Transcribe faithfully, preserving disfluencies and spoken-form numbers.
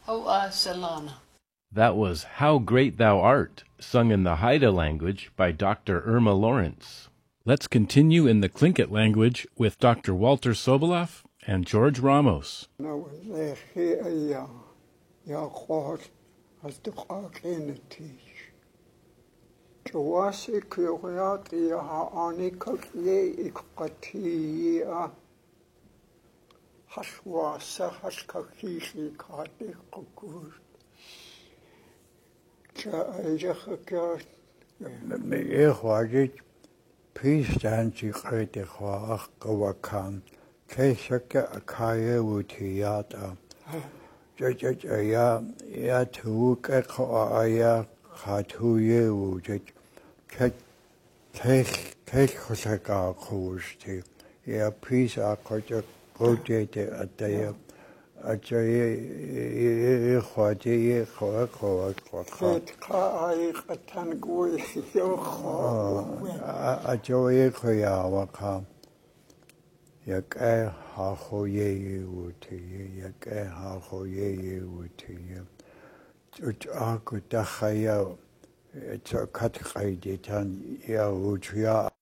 Hoa Salana. That was How Great Thou Art, sung in the Haida language by Doctor Irma Lawrence. Let's continue in the Tlingit language with Doctor Walter Soboleff and George Ramos. Pistanci Kritiquach Gowakan, Kesaka Akaya Wutiata, Jajaya, Yatuk Eko Aya, Hatuye Wujit, Kekosaka Kusti, Ya Pisa Koja Gojete Ataya, Ajay Hwadi Koako. Ajoye Koyawaka, Yake Hahoye Wuti, Yake Hahoye Wuti, Uch Akutahaya, it's a Katkai Ditan Yahutia.